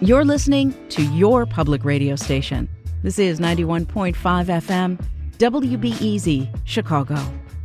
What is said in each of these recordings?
You're listening to your public radio station. This is 91.5 FM, WBEZ, Chicago.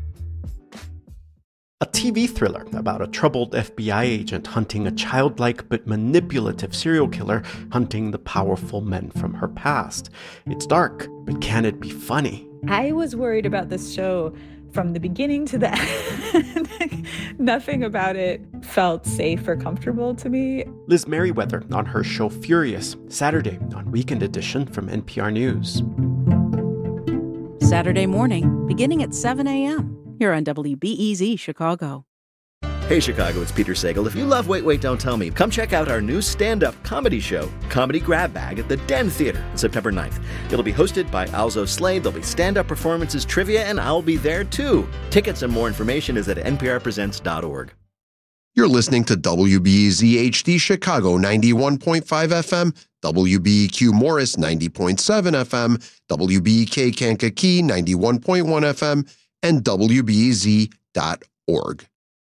A TV thriller about a troubled FBI agent hunting a childlike but manipulative serial killer hunting the powerful men from her past. It's dark, but can it be funny? I was worried about this show from the beginning to the end. Nothing about it felt safe or comfortable to me. Liz Merriweather on her show Furious, Saturday on Weekend Edition from NPR News. Saturday morning, beginning at 7 a.m. here on WBEZ Chicago. Hey Chicago, it's Peter Sagal. If you love Wait, Wait, Don't Tell Me, come check out our new stand-up comedy show, Comedy Grab Bag, at the Den Theater on September 9th. It'll be hosted by Alzo Slade, there'll be stand-up performances, trivia, and I'll be there too. Tickets and more information is at nprpresents.org. You're listening to WBEZ HD Chicago 91.5 FM, WBEQ Morris 90.7 FM, WBEK Kankakee 91.1 FM, and WBEZ.org.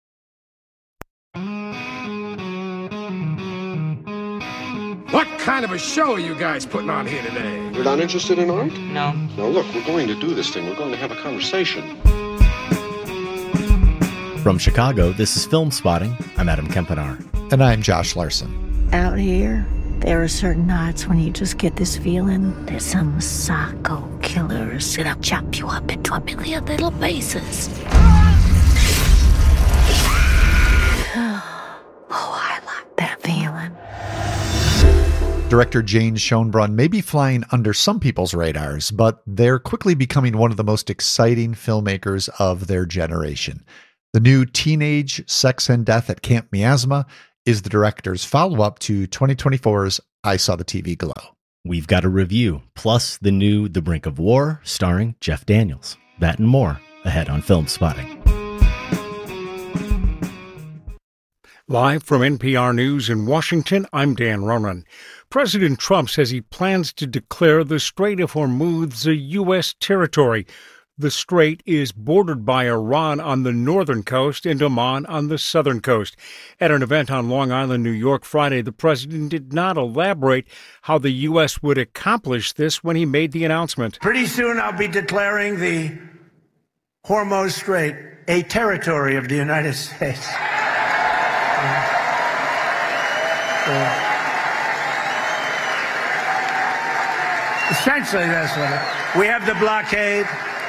What kind of a show are you guys putting on here today? You're not interested in art? No. Now look, we're going to do this thing. We're going to have a conversation. From Chicago, this is Film Spotting. I'm Adam Kempenaar. And I'm Josh Larson. Out here, there are certain nights when you just get this feeling that some psycho killer is gonna chop you up into a million little pieces. Oh, I like that feeling. Director Jane Schoenbrunn may be flying under some people's radars, but they're quickly becoming one of the most exciting filmmakers of their generation. The new Teenage Sex and Death at Camp Miasma is the director's follow-up to 2024's I Saw the TV Glow. We've got a review, plus the new The Brink of War, starring Jeff Daniels. That and more ahead on Film Spotting. Live from NPR News in Washington, I'm Dan Ronan. President Trump says he plans to declare the Strait of Hormuz a U.S. territory. The strait is bordered by Iran on the northern coast and Oman on the southern coast. At an event on Long Island, New York, Friday, the president did not elaborate how the U.S. would accomplish this when he made the announcement. Pretty soon I'll be declaring the Hormuz Strait a territory of the United States. Essentially, that's what it is. We have the blockade.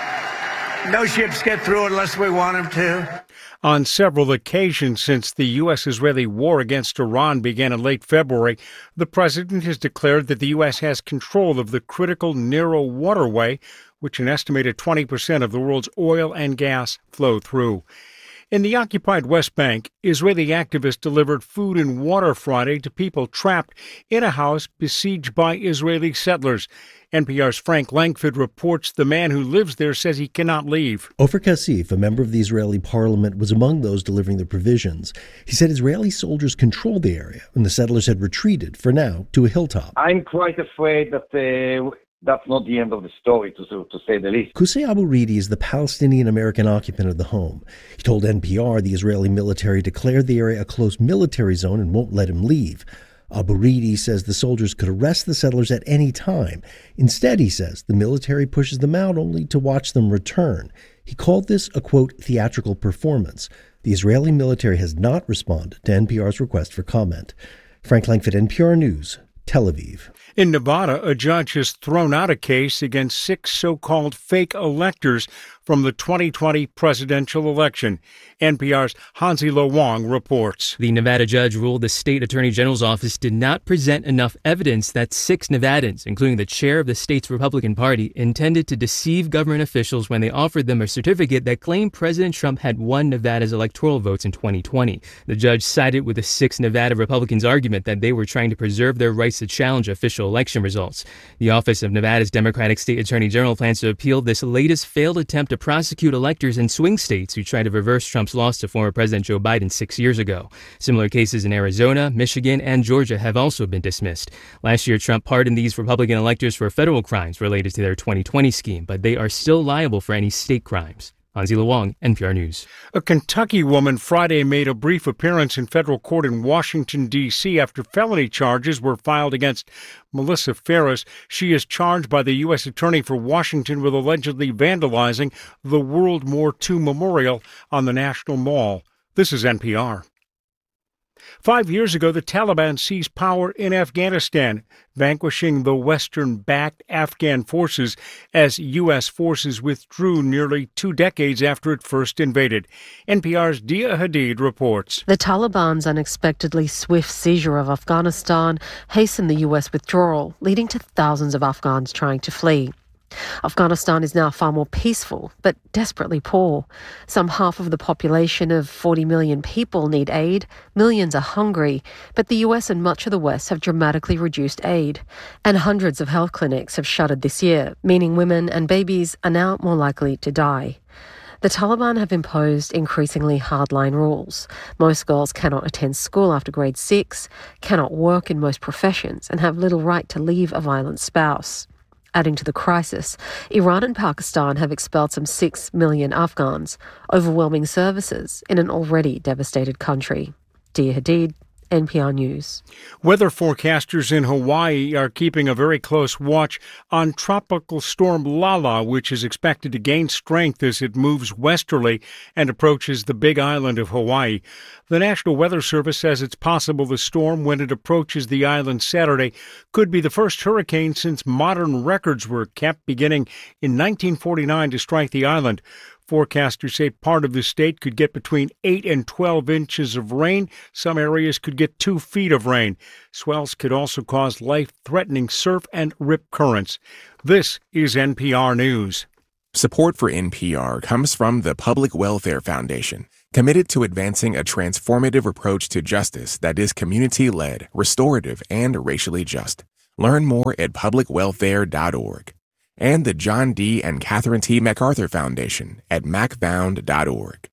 No ships get through unless we want them to. On several occasions since the U.S.-Israeli war against Iran began in late February, the president has declared that the U.S. has control of the critical narrow waterway, which an estimated 20% of the world's oil and gas flow through. In the occupied West Bank, Israeli activists delivered food and water Friday to people trapped in a house besieged by Israeli settlers. NPR's Frank Langford reports the man who lives there says he cannot leave. Ofer Kassif, a member of the Israeli parliament, was among those delivering the provisions. He said Israeli soldiers controlled the area and the settlers had retreated, for now, to a hilltop. I'm quite afraid that that's not the end of the story, to say the least. Qusay Abu Ridi is the Palestinian-American occupant of the home. He told NPR the Israeli military declared the area a close military zone and won't let him leave. Abu Ridi says the soldiers could arrest the settlers at any time. Instead, he says, the military pushes them out only to watch them return. He called this a, quote, theatrical performance. The Israeli military has not responded to NPR's request for comment. Frank Langford, NPR News, Tel Aviv. In Nevada, a judge has thrown out a case against 6 so-called fake electors from the 2020 presidential election. NPR's Hansi Lo Wang reports. The Nevada judge ruled the state attorney general's office did not present enough evidence that 6 Nevadans, including the chair of the state's Republican Party, intended to deceive government officials when they offered them a certificate that claimed President Trump had won Nevada's electoral votes in 2020. The judge sided with the 6 Nevada Republicans' argument that they were trying to preserve their rights to challenge official election results. The Office of Nevada's Democratic State Attorney General plans to appeal this latest failed attempt to prosecute electors in swing states who tried to reverse Trump's loss to former President Joe Biden 6 years ago. Similar cases in Arizona, Michigan, and Georgia have also been dismissed. Last year, Trump pardoned these Republican electors for federal crimes related to their 2020 scheme, but they are still liable for any state crimes. Hansi Wong, NPR News. A Kentucky woman Friday made a brief appearance in federal court in Washington, D.C. after felony charges were filed against Melissa Ferris. She is charged by the U.S. Attorney for Washington with allegedly vandalizing the World War II Memorial on the National Mall. This is NPR. 5 years ago, the Taliban seized power in Afghanistan, vanquishing the Western-backed Afghan forces as U.S. forces withdrew nearly 2 decades after it first invaded. NPR's Dia Hadid reports. The Taliban's unexpectedly swift seizure of Afghanistan hastened the U.S. withdrawal, leading to thousands of Afghans trying to flee. Afghanistan is now far more peaceful, but desperately poor. Some half of the population of 40 million people need aid. Millions are hungry, but the US and much of the West have dramatically reduced aid. And hundreds of health clinics have shuttered this year, meaning women and babies are now more likely to die. The Taliban have imposed increasingly hardline rules. Most girls cannot attend school after grade 6, cannot work in most professions, and have little right to leave a violent spouse. Adding to the crisis, Iran and Pakistan have expelled some 6 million Afghans, overwhelming services in an already devastated country. Dia Hadid, NPR News. Weather forecasters in Hawaii are keeping a very close watch on Tropical Storm Lala, which is expected to gain strength as it moves westerly and approaches the Big Island of Hawaii. The National Weather Service says it's possible the storm, when it approaches the island Saturday, could be the first hurricane since modern records were kept beginning in 1949 to strike the island. Forecasters say part of the state could get between 8 and 12 inches of rain. Some areas could get 2 feet of rain. Swells could also cause life-threatening surf and rip currents. This is NPR News. Support for NPR comes from the Public Welfare Foundation, committed to advancing a transformative approach to justice that is community-led, restorative, and racially just. Learn more at publicwelfare.org. And the John D. and Catherine T. MacArthur Foundation at macfound.org.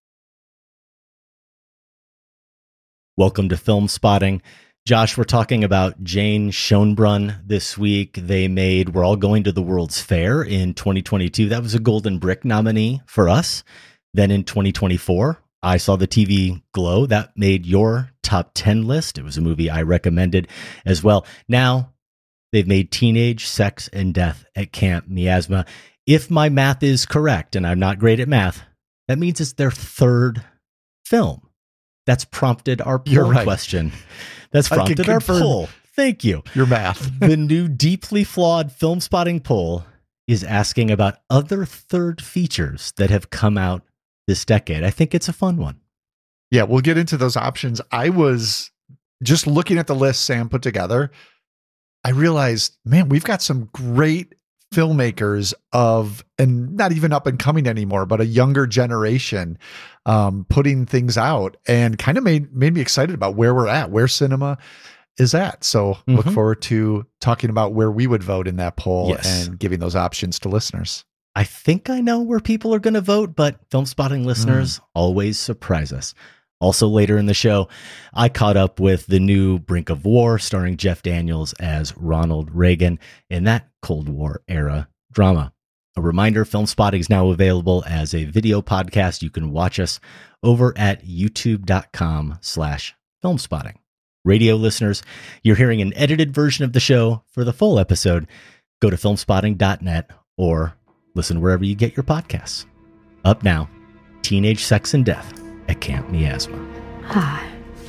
Welcome to Film Spotting. Josh, we're talking about Jane Schoenbrunn this week. They made We're All Going to the World's Fair in 2022. That was a Golden Brick nominee for us. Then in 2024, I Saw the TV Glow. That made your top 10 list. It was a movie I recommended as well. Now, they've made Teenage Sex and Death at Camp Miasma. If my math is correct, and I'm not great at math, that means it's their third film. That's prompted our poll question. That's prompted our poll. Thank you. Your math. The new deeply flawed Film Spotting poll is asking about other third features that have come out this decade. I think it's a fun one. Yeah, we'll get into those options. I was just looking at the list Sam put together. I realized, man, we've got some great filmmakers and not even up and coming anymore, but a younger generation putting things out, and kind of made me excited about where we're at, where cinema is at. So look forward to talking about where we would vote in that poll and giving those options to listeners. I think I know where people are going to vote, but Film Spotting listeners always surprise us. Also later in the show, I caught up with the new Brink of War, starring Jeff Daniels as Ronald Reagan in that Cold War era drama. A reminder, Film Spotting is now available as a video podcast. You can watch us over at youtube.com/filmspotting. Radio listeners, you're hearing an edited version of the show. For the full episode, go to filmspotting.net or listen wherever you get your podcasts. Up now, Teenage Sex and Death at Camp Miasma. Hi,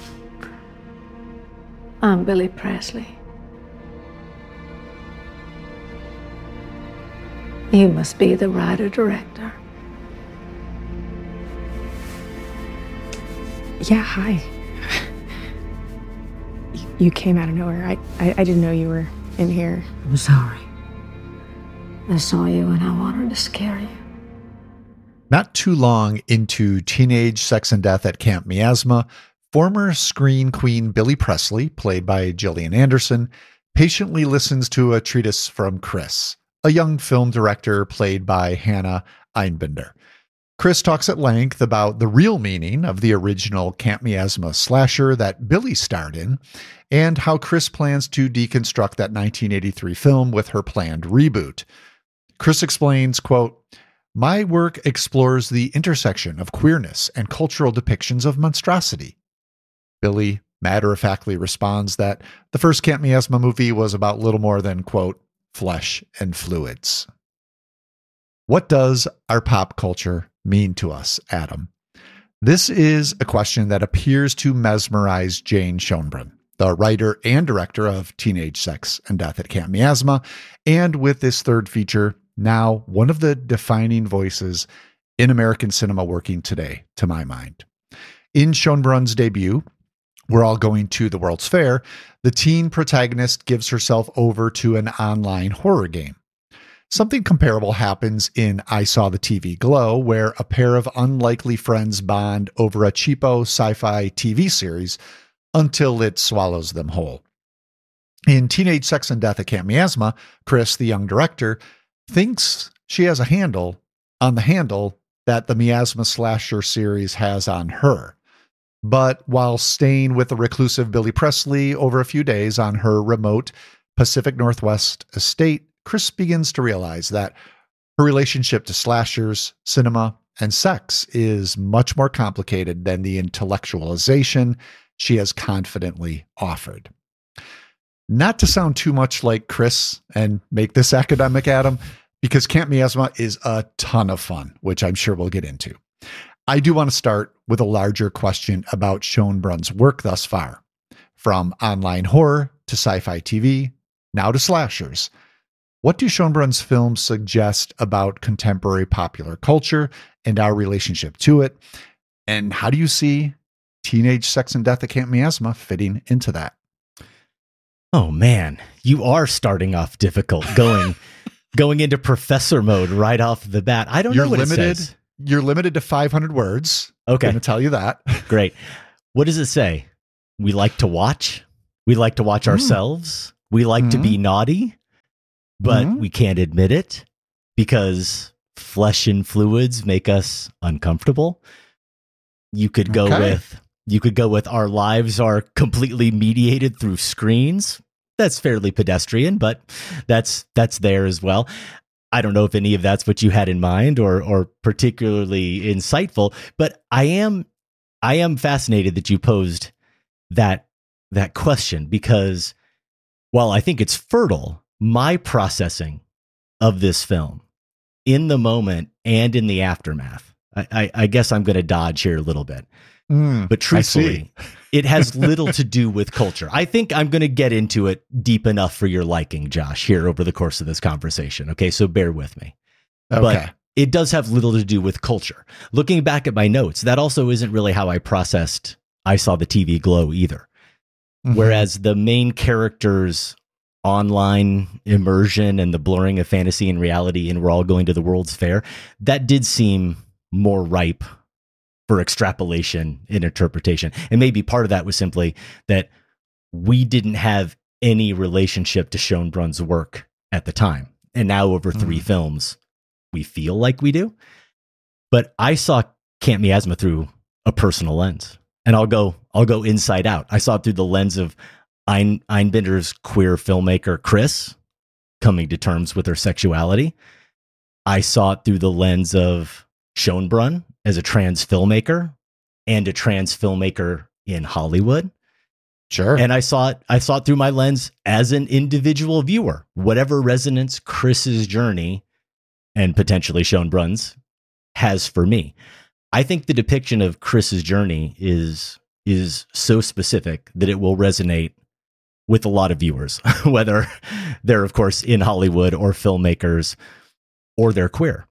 I'm Billy Presley. You must be the writer-director. Yeah, hi. You came out of nowhere. I didn't know you were in here. I'm sorry. I saw you and I wanted to scare you. Not too long into Teenage Sex and Death at Camp Miasma, former screen queen Billy Presley, played by Gillian Anderson, patiently listens to a treatise from Chris, a young film director played by Hannah Einbinder. Chris talks at length about the real meaning of the original Camp Miasma slasher that Billy starred in, and how Chris plans to deconstruct that 1983 film with her planned reboot. Chris explains, quote, My work explores the intersection of queerness and cultural depictions of monstrosity. Billy matter-of-factly responds that the first Can't Miasma movie was about little more than, quote, flesh and fluids. What does our pop culture mean to us, Adam? This is a question that appears to mesmerize Jane Schoenbrunn, the writer and director of Teenage Sex and Death at Camp Miasma, and with this third feature, now one of the defining voices in American cinema working today, to my mind. In Schoenbrunn's debut, We're All Going to the World's Fair, the teen protagonist gives herself over to an online horror game. Something comparable happens in I Saw the TV Glow, where a pair of unlikely friends bond over a cheapo sci-fi TV series until it swallows them whole. In Teenage Sex and Death at Camp Miasma, Chris, the young director, thinks she has a handle on the handle that the Miasma slasher series has on her. But while staying with the reclusive Billy Presley over a few days on her remote Pacific Northwest estate, Chris begins to realize that her relationship to slashers, cinema, and sex is much more complicated than the intellectualization she has confidently offered. Not to sound too much like Chris and make this academic, Adam, because Camp Miasma is a ton of fun, which I'm sure we'll get into. I do want to start with a larger question about Schoenbrunn's work thus far. From online horror to sci-fi TV, now to slashers. What do Schoenbrunn's films suggest about contemporary popular culture and our relationship to it? And how do you see Teenage Sex and Death at Camp Miasma fitting into that? Oh man, you are starting off difficult, going into professor mode right off the bat. I don't know what it says. You're limited to 500 words. Okay. I'm going to tell you that. Great. What does it say? We like to watch. We like to watch ourselves. We like to be naughty, but we can't admit it because flesh and fluids make us uncomfortable. You could go with our lives are completely mediated through screens. That's fairly pedestrian, but that's there as well. I don't know if any of that's what you had in mind or particularly insightful, but I am fascinated that you posed that question, because while I think it's fertile, my processing of this film in the moment and in the aftermath, I guess I'm going to dodge here a little bit. But truthfully, it has little to do with culture. I think I'm going to get into it deep enough for your liking, Josh, here over the course of this conversation. Okay, so bear with me. Okay. But it does have little to do with culture. Looking back at my notes, that also isn't really how I processed I Saw the TV Glow either. Whereas the main character's online immersion and the blurring of fantasy and reality and We're All Going to the World's Fair, that did seem more ripe for extrapolation and interpretation. And maybe part of that was simply that we didn't have any relationship to Schoenbrunn's work at the time. And now over 3 films, we feel like we do. But I saw Camp Miasma through a personal lens. And I'll go inside out. I saw it through the lens of Einbinder's queer filmmaker, Chris, coming to terms with her sexuality. I saw it through the lens of Schoenbrunn as a trans filmmaker and a trans filmmaker in Hollywood. Sure. And I saw it through my lens as an individual viewer. Whatever resonance Chris's journey and potentially Schoenbrunn's has for me. I think the depiction of Chris's journey is so specific that it will resonate with a lot of viewers, whether they're, of course, in Hollywood or filmmakers or they're queer.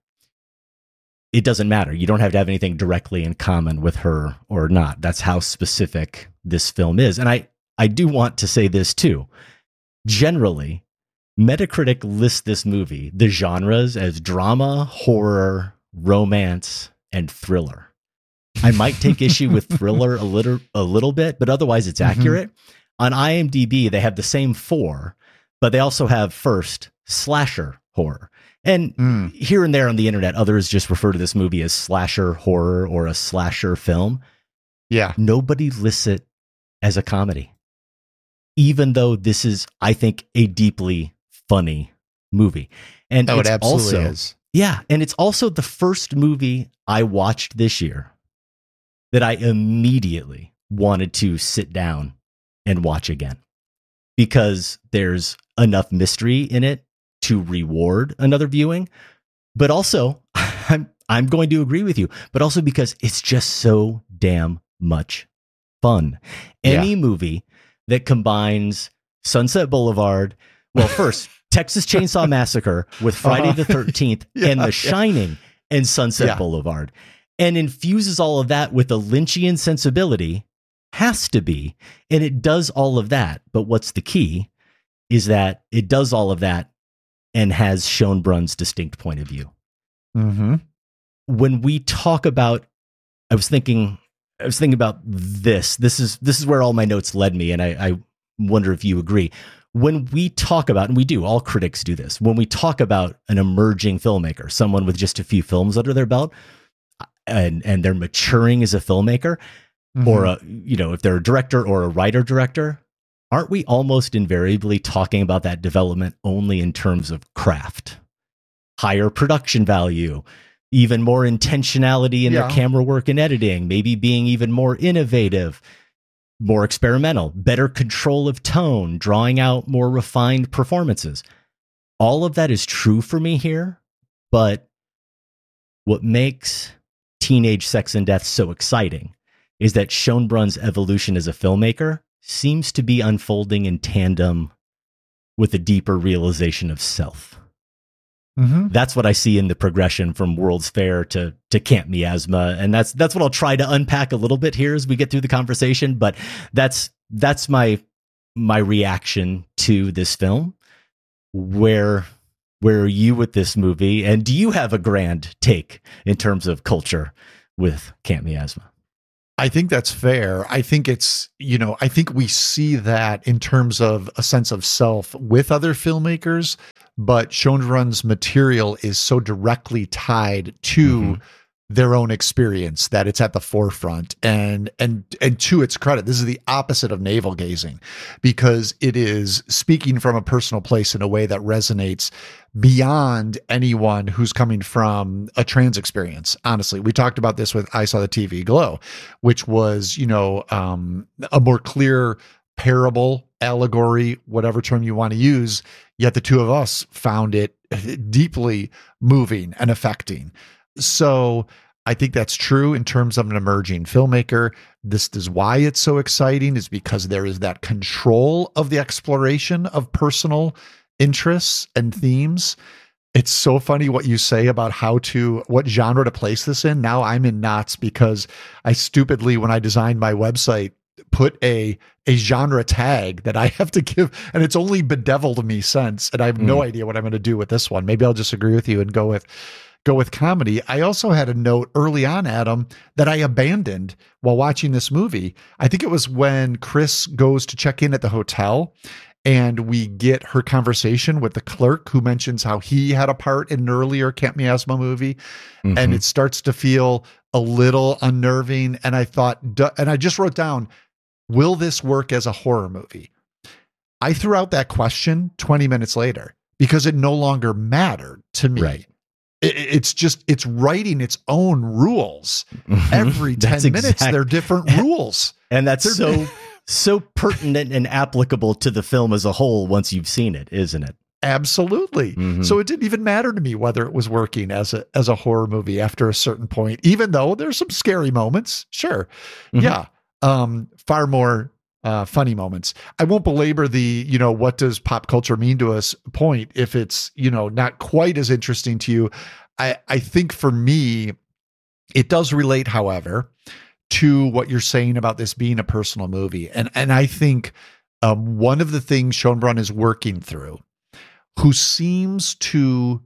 It doesn't matter. You don't have to have anything directly in common with her or not. That's how specific this film is. And I do want to say this too. Generally, Metacritic lists this movie, the genres, as drama, horror, romance, and thriller. I might take issue with thriller a little bit, but otherwise it's accurate. On IMDb, they have the same 4, but they also have first slasher horror. And here and there on the internet, others just refer to this movie as slasher horror or a slasher film. Yeah. Nobody lists it as a comedy, even though this is, I think, a deeply funny movie. And it it's absolutely also is. Yeah, and it's also the first movie I watched this year that I immediately wanted to sit down and watch again, because there's enough mystery in it to reward another viewing. But also, I'm going to agree with you, but also because it's just so damn much fun. Any movie that combines Sunset Boulevard, well, first, Texas Chainsaw Massacre with Friday the 13th and The Shining and Sunset Boulevard, and infuses all of that with a Lynchian sensibility, has to be. And it does all of that. But what's the key is that it does all of that and has Schoenbrun's distinct point of view. Mm-hmm. When we talk about, I was thinking about this. This is where all my notes led me, and I wonder if you agree. When we talk about, and we do, all critics do this, when we talk about an emerging filmmaker, someone with just a few films under their belt, and they're maturing as a filmmaker, or if they're a director or a writer-director, aren't we almost invariably talking about that development only in terms of craft? Higher production value, even more intentionality in their camera work and editing, maybe being even more innovative, more experimental, better control of tone, drawing out more refined performances. All of that is true for me here, but what makes Teenage Sex and Death so exciting is that Schoenbrun's evolution as a filmmaker seems to be unfolding in tandem with a deeper realization of self. Mm-hmm. That's what I see in the progression from World's Fair to Camp Miasma, and that's what I'll try to unpack a little bit here as we get through the conversation. But that's my reaction to this film. Where are you with this movie, and do you have a grand take in terms of culture with Camp Miasma? I think that's fair. I think it's, I think we see that in terms of a sense of self with other filmmakers, but Schoenbrun's material is so directly tied to their own experience that it's at the forefront. And to its credit, this is the opposite of navel gazing, because it is speaking from a personal place in a way that resonates beyond anyone who's coming from a trans experience. Honestly, we talked about this with I Saw the TV Glow, which was, a more clear parable, allegory, whatever term you want to use. Yet the two of us found it deeply moving and affecting. So I think that's true in terms of an emerging filmmaker. This is why it's so exciting, is because there is that control of the exploration of personal interests and themes. It's so funny what you say about what genre to place this in. Now I'm in knots because I stupidly, when I designed my website, put a genre tag that I have to give, and it's only bedeviled me since, and I have no idea what I'm going to do with this one. Maybe I'll just agree with you and go with comedy. I also had a note early on, Adam, that I abandoned while watching this movie. I think it was when Chris goes to check in at the hotel, and we get her conversation with the clerk who mentions how he had a part in an earlier Camp Miasma movie. And it starts to feel a little unnerving. And I thought, and I just wrote down, will this work as a horror movie? I threw out that question 20 minutes later because it no longer mattered to me. Right. It's writing its own rules. Every 10 minutes, they're different rules. And that's so pertinent and applicable to the film as a whole once you've seen it, isn't it? Absolutely. So it didn't even matter to me whether it was working as a horror movie after a certain point, even though there's some scary moments. Sure. Yeah. Far more funny moments. I won't belabor the, what does pop culture mean to us point if it's, not quite as interesting to you. I think for me, it does relate, however, to what you're saying about this being a personal movie. And I think one of the things Schoenbrun is working through, who seems to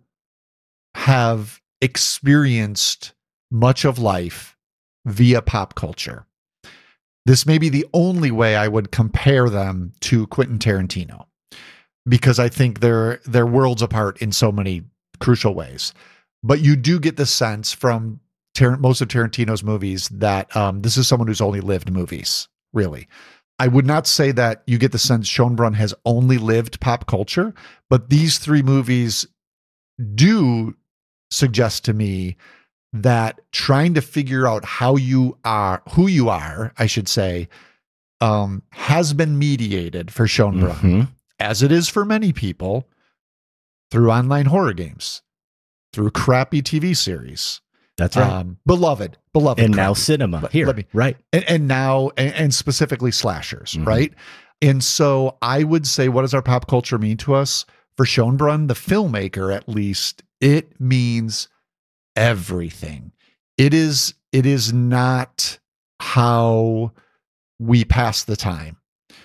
have experienced much of life via pop culture. This may be the only way I would compare them to Quentin Tarantino, because I think they're worlds apart in so many crucial ways. But you do get the sense from most of Tarantino's movies that this is someone who's only lived movies, really. I would not say that you get the sense Schoenbrun has only lived pop culture, but these three movies do suggests to me that trying to figure out who you are, I should say, has been mediated for Schönbrunn, as it is for many people, through online horror games, through crappy TV series. That's right. Beloved. And crappy. now cinema here, right. And now, and specifically slashers, right? And so I would say, what does our pop culture mean to us? For Schönbrunn, the filmmaker, at least, it means everything. It is not how we pass the time.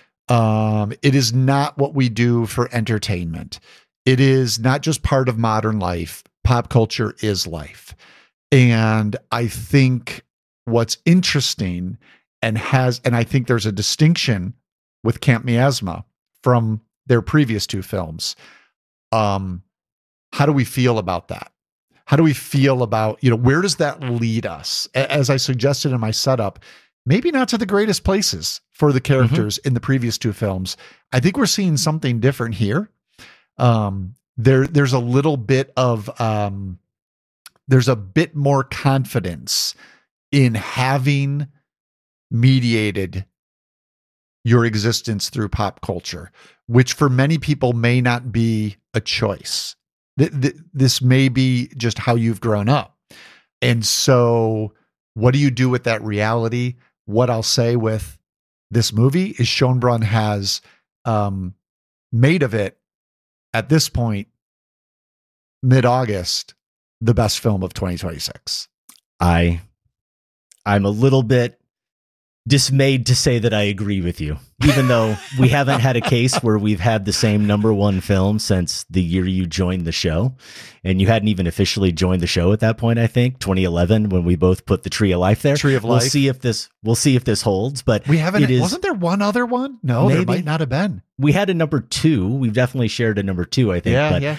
It is not what we do for entertainment. It is not just part of modern life. Pop culture is life. And I think what's interesting and I think there's a distinction with Camp Miasma from their previous two films. How do we feel about that? How do we feel about, where does that lead us? As I suggested in my setup, maybe not to the greatest places for the characters in the previous two films. I think we're seeing something different here. There's a little bit of, there's a bit more confidence in having mediated your existence through pop culture, which for many people may not be a choice. This may be just how you've grown up. And so what do you do with that reality? What I'll say with this movie is Schönbrunn has made of it, at this point, mid-August, the best film of 2026. I'm a little bit dismayed to say that I agree with you, even though we haven't had a case where we've had the same number one film since the year you joined the show, and you hadn't even officially joined the show at that point. I think 2011 when we both put the Tree of Life there. Tree of Life. We'll see if this holds, but we haven't. Wasn't there one other one? No, maybe. There might not have been. We had a number two. We've definitely shared a number two, I think. Yeah.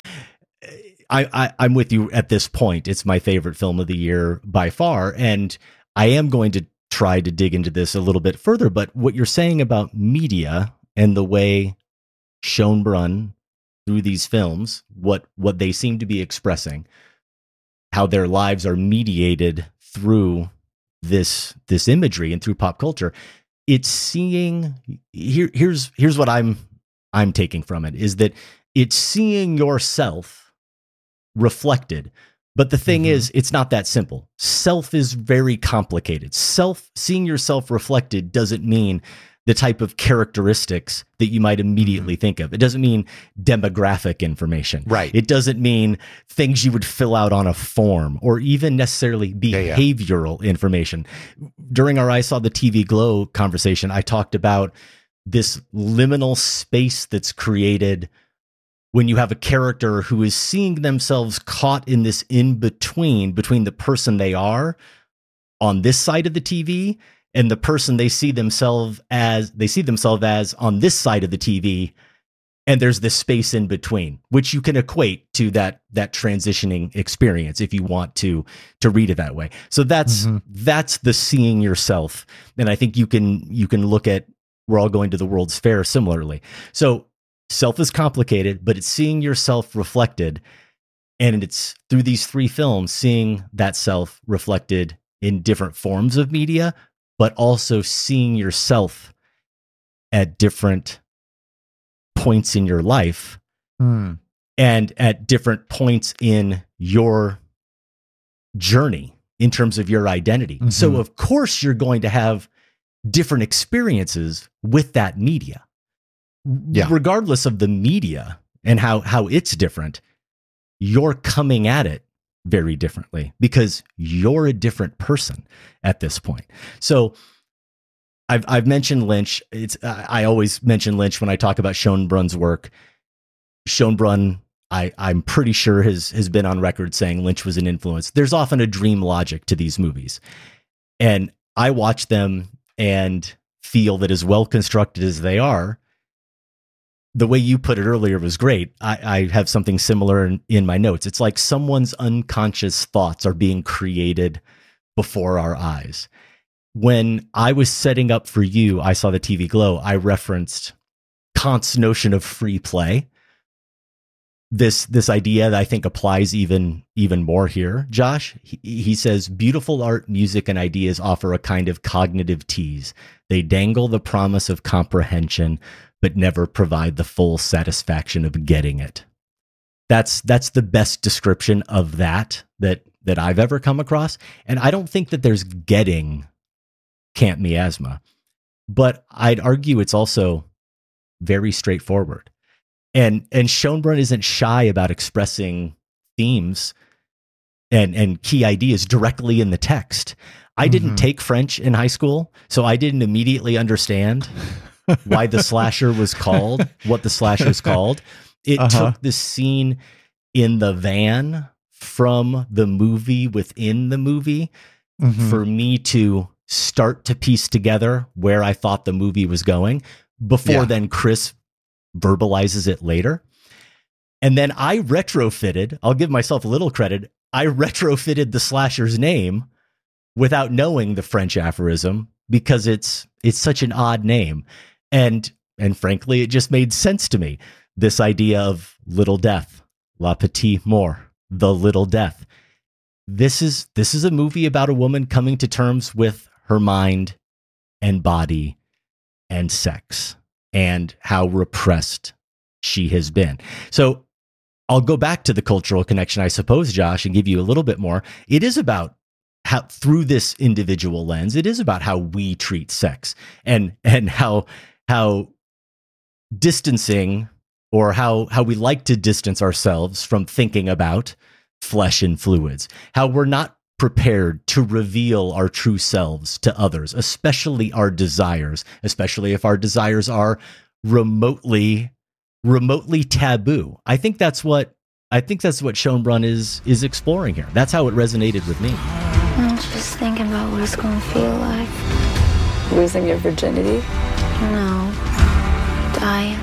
I'm with you at this point. It's my favorite film of the year by far, and I am going to try to dig into this a little bit further. But what you're saying about media and the way Schönbrunn, through these films, what they seem to be expressing, how their lives are mediated through this imagery and through pop culture, it's seeing here's what I'm taking from it, is that it's seeing yourself reflected. But the thing is, it's not that simple. Self is very complicated. Seeing yourself reflected doesn't mean the type of characteristics that you might immediately think of. It doesn't mean demographic information. Right. It doesn't mean things you would fill out on a form or even necessarily behavioral information. During our I Saw the TV Glow conversation, I talked about this liminal space that's created when you have a character who is seeing themselves caught in this in-between between the person they are on this side of the TV and the person they see themselves as on this side of the TV. And there's this space in between, which you can equate to that transitioning experience if you want to read it that way. So that's the seeing yourself. And I think you can look at We're All Going to the World's Fair similarly. So self is complicated, but it's seeing yourself reflected. And it's through these three films, seeing that self reflected in different forms of media, but also seeing yourself at different points in your life and at different points in your journey in terms of your identity. So of course you're going to have different experiences with that media. Yeah. Regardless of the media and how it's different, you're coming at it very differently because you're a different person at this point. So I've mentioned Lynch. I always mention Lynch when I talk about Schönbrunn's work. Schönbrunn, I'm pretty sure has been on record saying Lynch was an influence. There's often a dream logic to these movies, and I watch them and feel that as well constructed as they are, the way you put it earlier was great. I have something similar in my notes. It's like someone's unconscious thoughts are being created before our eyes. When I was setting up for you, I Saw the TV Glow, I referenced Kant's notion of free play. this idea that I think applies even more here, Josh. He says, beautiful art, music, and ideas offer a kind of cognitive tease. They dangle the promise of comprehension, but never provide the full satisfaction of getting it. That's the best description of that I've ever come across. And I don't think that there's getting Camp Miasma, but I'd argue it's also very straightforward. And Schoenbrunn isn't shy about expressing themes and key ideas directly in the text. I didn't take French in high school, so I didn't immediately understand why the slasher was called what the slasher is called. It took the scene in the van from the movie within the movie for me to start to piece together where I thought the movie was going before then Chris verbalizes it later. And then I retrofitted, I'll give myself a little credit, I retrofitted the slasher's name without knowing the French aphorism because it's such an odd name. And frankly, it just made sense to me. This idea of little death, la petite mort, the little death. This is a movie about a woman coming to terms with her mind and body and sex and how repressed she has been. So I'll go back to the cultural connection, I suppose, Josh, and give you a little bit more. It is about how, through this individual lens, it is about how we treat sex and how distancing, or how we like to distance ourselves from thinking about flesh and fluids, how we're not prepared to reveal our true selves to others, especially our desires, especially if our desires are remotely taboo. I think that's what Schoenbrunn is exploring here. That's how it resonated with me. I'm just thinking about what it's going to feel like. Losing your virginity? No. Dying.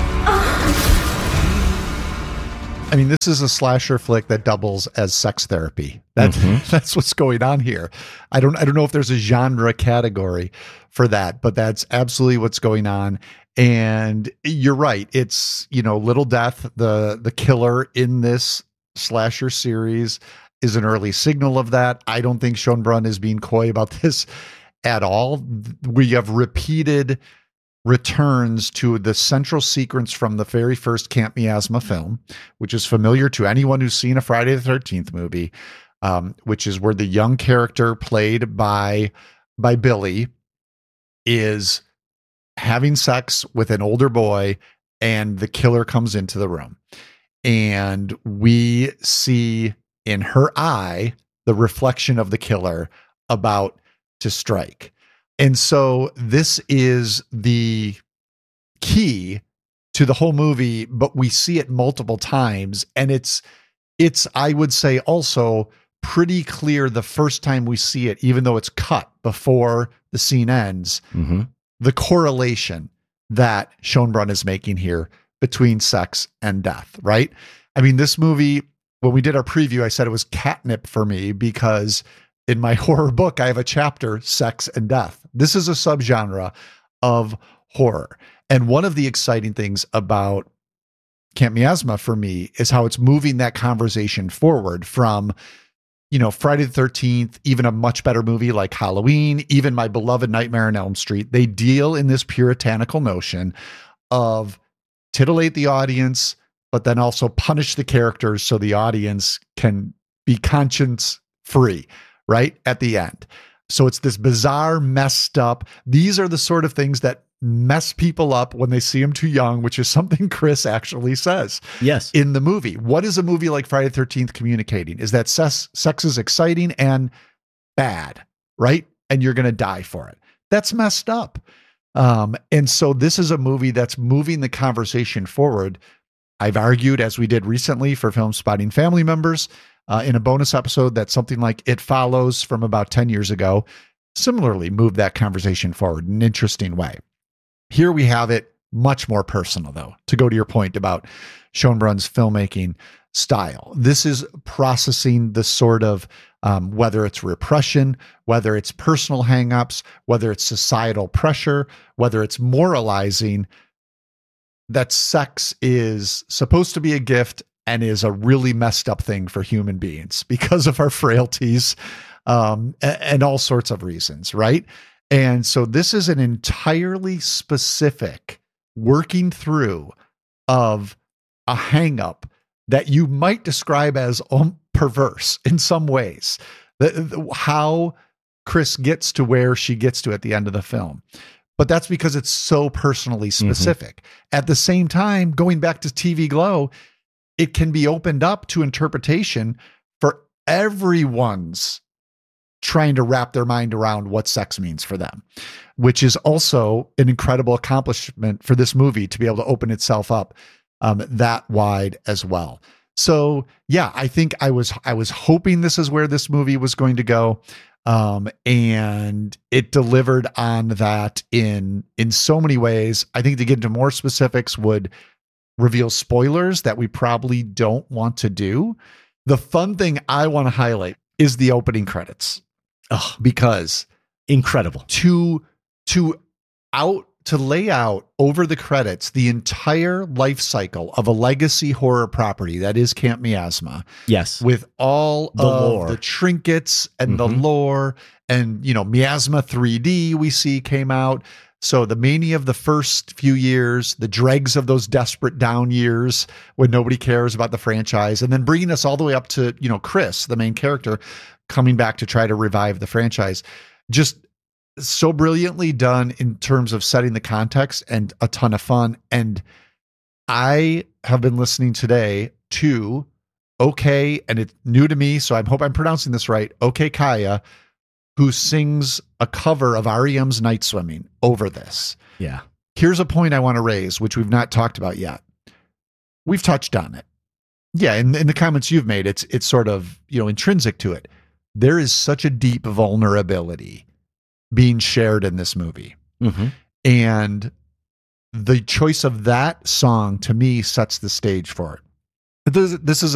I mean, this is a slasher flick that doubles as sex therapy. That's what's going on here. I don't know if there's a genre category for that, but that's absolutely what's going on. And you're right. It's, Little Death, the killer in this slasher series, is an early signal of that. I don't think Schoenbrunn is being coy about this at all. We have repeated returns to the central sequence from the very first Camp Miasma film, which is familiar to anyone who's seen a Friday the 13th movie, which is where the young character played by Billy is having sex with an older boy, and the killer comes into the room. And we see in her eye the reflection of the killer about to strike. And so this is the key to the whole movie, but we see it multiple times. And it's, I would say, also pretty clear the first time we see it, even though it's cut before the scene ends, the correlation that Schoenbrunn is making here between sex and death, right? I mean, this movie, when we did our preview, I said it was catnip for me because in my horror book, I have a chapter, Sex and Death. This is a subgenre of horror. And one of the exciting things about Camp Miasma for me is how it's moving that conversation forward from, Friday the 13th, even a much better movie like Halloween, even my beloved Nightmare on Elm Street. They deal in this puritanical notion of titillate the audience, but then also punish the characters so the audience can be conscience free. Right at the end. So it's this bizarre, messed up. These are the sort of things that mess people up when they see them too young, which is something Chris actually says. Yes. In the movie. What is a movie like Friday the 13th communicating? Is that sex is exciting and bad, right? And you're going to die for it. That's messed up. And so this is a movie that's moving the conversation forward. I've argued, as we did recently for Film Spotting family members, in a bonus episode, that something like It Follows from about 10 years ago similarly moved that conversation forward in an interesting way. Here we have it much more personal, though, to go to your point about Schoenbrunn's filmmaking style. This is processing the sort of, whether it's repression, whether it's personal hangups, whether it's societal pressure, whether it's moralizing that sex is supposed to be a gift and is a really messed up thing for human beings because of our frailties and all sorts of reasons, right? And so this is an entirely specific working through of a hang-up that you might describe as perverse in some ways. How Chris gets to where she gets to at the end of the film. But that's because it's so personally specific. At the same time, going back to TV Glow, it can be opened up to interpretation for everyone's trying to wrap their mind around what sex means for them, which is also an incredible accomplishment for this movie to be able to open itself up that wide as well. So yeah, I think I was hoping this is where this movie was going to go. And it delivered on that in so many ways. I think to get into more specifics would reveal spoilers that we probably don't want to do. The fun thing I want to highlight is the opening credits. Because incredible to lay out over the credits the entire life cycle of a legacy horror property that is Camp Miasma. Yes. With all the of lore, the trinkets and the lore, and Miasma 3D we see came out. So the mania of the first few years, the dregs of those desperate down years when nobody cares about the franchise, and then bringing us all the way up to, Chris, the main character, coming back to try to revive the franchise. Just so brilliantly done in terms of setting the context and a ton of fun. And I have been listening today to OK, and it's new to me, so I hope I'm pronouncing this right, OK Kaya, who sings a cover of R.E.M's Night Swimming over this. Yeah. Here's a point I want to raise, which we've not talked about yet. We've touched on it. Yeah, in the comments you've made, it's sort of, intrinsic to it. There is such a deep vulnerability being shared in this movie. And the choice of that song, to me, sets the stage for it. This is